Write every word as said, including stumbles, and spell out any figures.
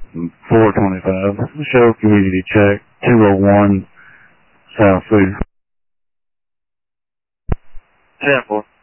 four twenty-five. Show community check, two oh one South Food. ten four.